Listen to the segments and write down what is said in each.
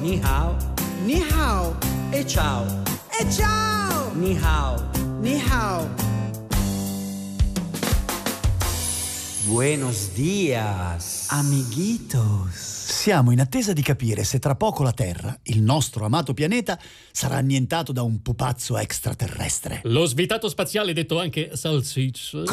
Ni hao, Ni hao. e ciao. E ciao. Ni hao. Ni hao. Buenos dias. Amiguitos. Siamo in attesa di capire se tra poco la Terra, il nostro amato pianeta, sarà annientato da un pupazzo extraterrestre. Lo svitato spaziale, detto anche salsiccia.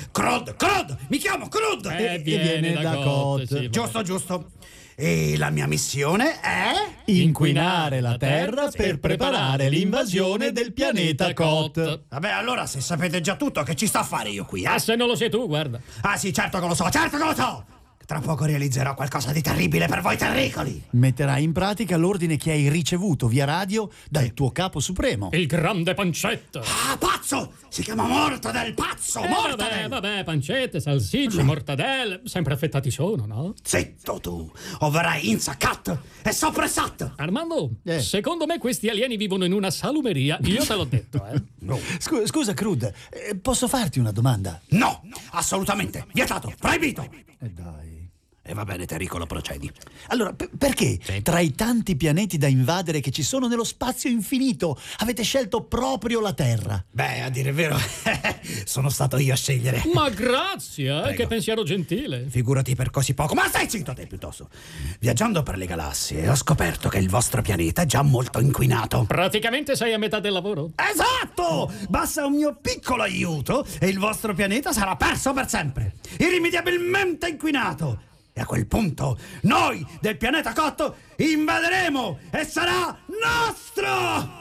Crud, mi chiamo Crud. Viene da Cod. Sì, Giusto. E la mia missione è... Inquinare la Terra per preparare l'invasione del pianeta Kot. Vabbè, allora se sapete già tutto, che ci sta a fare io qui, Ah, se non lo sai tu, guarda. Ah sì, certo che lo so. Tra poco realizzerò qualcosa di terribile per voi terricoli. Metterai in pratica l'ordine che hai ricevuto via radio dal tuo capo supremo. Il grande Pancetta. Ah, pazzo! Si chiama Mortadel, pazzo! Mortadel! Vabbè, pancette, salsicce, mortadelle, sempre affettati sono, no? Zitto tu, o verrai insaccat e soppressat. Armando, secondo me questi alieni vivono in una salumeria, io te l'ho detto, No. Scusa, Crud, posso farti una domanda? No, assolutamente, vietato, proibito. Dai. E va bene, Terricolo, procedi. Allora, perché tra i tanti pianeti da invadere che ci sono nello spazio infinito avete scelto proprio la Terra? Beh, a dire il vero, sono stato io a scegliere. Ma grazie, Prego. che pensiero gentile. Figurati per così poco, ma stai zitto te piuttosto. Viaggiando per le galassie ho scoperto che il vostro pianeta è già molto inquinato. Praticamente sei a metà del lavoro. Esatto! Basta un mio piccolo aiuto e il vostro pianeta sarà perso per sempre, irrimediabilmente inquinato. E a quel punto noi del pianeta Cotto invaderemo e sarà nostro!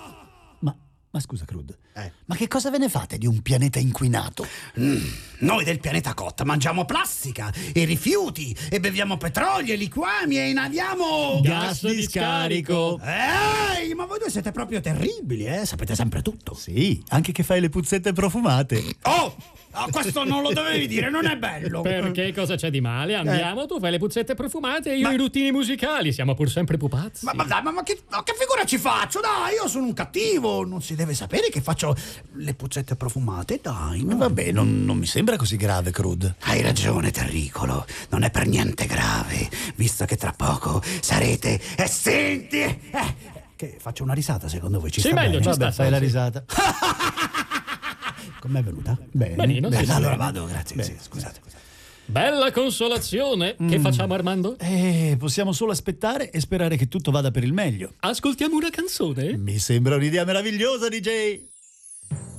Ma scusa, Crud, ma che cosa ve ne fate di un pianeta inquinato? Noi del pianeta Cot mangiamo plastica e rifiuti e beviamo petrolio e liquami e inaliamo... Gas di scarico. Ehi, ma voi due siete proprio terribili, sapete sempre tutto. Sì, anche che fai le puzzette profumate. Oh! Questo non lo dovevi dire, non è bello. Perché cosa c'è di male? Andiamo, tu fai le puzzette profumate e io i ruttini musicali, siamo pur sempre pupazzi. Ma che figura ci faccio? Dai, io sono un cattivo, non si deve sapere che faccio le puzzette profumate, dai. No? Vabbè, non mi sembra così grave, Crud. Hai ragione, Terricolo, non è per niente grave, visto che tra poco sarete estinti. Che faccio una risata, secondo voi ci Sì, sta meglio, bene? ci Vabbè, sta. fai la risata. Com'è venuta? Bene. Benino, sì. Allora vado, grazie. Sì, scusate. Bella consolazione. Che facciamo, Armando? Possiamo solo aspettare e sperare che tutto vada per il meglio. Ascoltiamo una canzone? Mi sembra un'idea meravigliosa, DJ.